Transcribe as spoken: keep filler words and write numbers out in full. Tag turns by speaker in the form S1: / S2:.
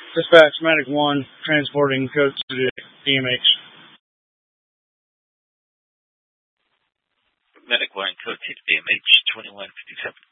S1: Dispatch, Medic one, transporting code to the D M H.
S2: Medic one, code to D M H, twenty-one fifty-seven.